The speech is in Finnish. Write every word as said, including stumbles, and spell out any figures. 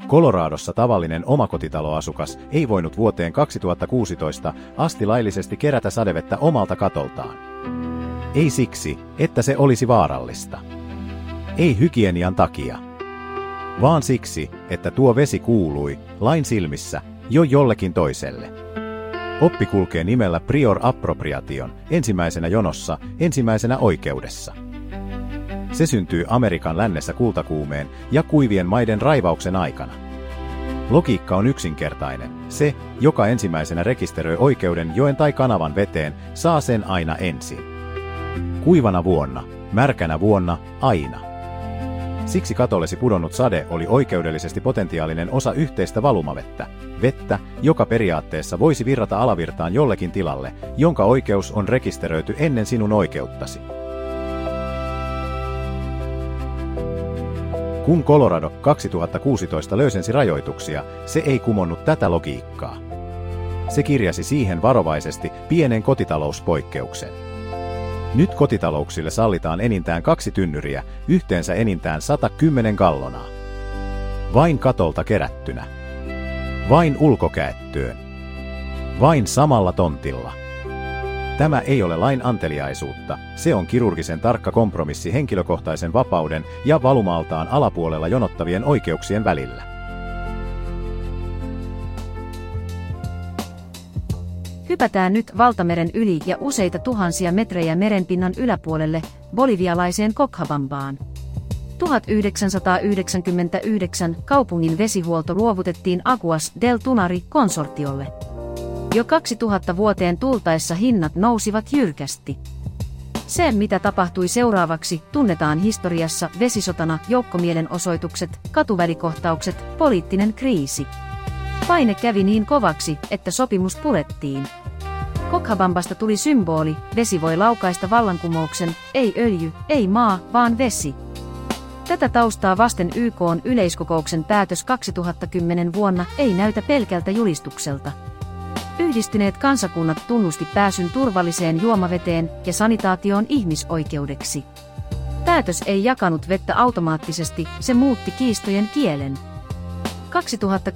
Coloradossa tavallinen omakotitaloasukas ei voinut vuoteen kaksituhattakuusitoista asti laillisesti kerätä sadevettä omalta katoltaan. Ei siksi, että se olisi vaarallista. Ei hygienian takia. Vaan siksi, että tuo vesi kuului, lain silmissä, jo jollekin toiselle. Oppi kulkee nimellä prior appropriation, ensimmäisenä jonossa, ensimmäisenä oikeudessa. Se syntyy Amerikan lännessä kultakuumeen ja kuivien maiden raivauksen aikana. Logiikka on yksinkertainen. Se, joka ensimmäisenä rekisteröi oikeuden joen tai kanavan veteen, saa sen aina ensin. Kuivana vuonna, märkänä vuonna, aina. Siksi katollesi pudonnut sade oli oikeudellisesti potentiaalinen osa yhteistä valumavettä, vettä, joka periaatteessa voisi virrata alavirtaan jollekin tilalle, jonka oikeus on rekisteröity ennen sinun oikeuttasi. Kun Colorado kaksituhattakuusitoista löysensi rajoituksia, se ei kumonnut tätä logiikkaa. Se kirjasi siihen varovaisesti pienen kotitalouspoikkeuksen. Nyt kotitalouksille sallitaan enintään kaksi tynnyriä, yhteensä enintään sata kymmenen gallonaa. Vain katolta kerättynä. Vain ulkokäyttöön. Vain samalla tontilla. Tämä ei ole lain anteliaisuutta, se on kirurgisen tarkka kompromissi henkilökohtaisen vapauden ja valumaltaan alapuolella jonottavien oikeuksien välillä. Hypätään nyt valtameren yli ja useita tuhansia metrejä merenpinnan yläpuolelle, bolivialaiseen Cochabambaan. tuhatyhdeksänsataayhdeksänkymmentäyhdeksän kaupungin vesihuolto luovutettiin Aguas del Tunari-konsortiolle. Jo kaksituhatta vuoteen tultaessa hinnat nousivat jyrkästi. Se, mitä tapahtui seuraavaksi, tunnetaan historiassa vesisotana, joukkomielenosoitukset, katuvälikohtaukset, poliittinen kriisi. Paine kävi niin kovaksi, että sopimus purettiin. Cochabambasta tuli symboli, vesi voi laukaista vallankumouksen, ei öljy, ei maa, vaan vesi. Tätä taustaa vasten Y K:n yleiskokouksen päätös kaksituhattakymmenen vuonna ei näytä pelkältä julistukselta. Yhdistyneet kansakunnat tunnusti pääsyn turvalliseen juomaveteen ja sanitaatioon ihmisoikeudeksi. Päätös ei jakanut vettä automaattisesti, se muutti kiistojen kielen. kaksituhatta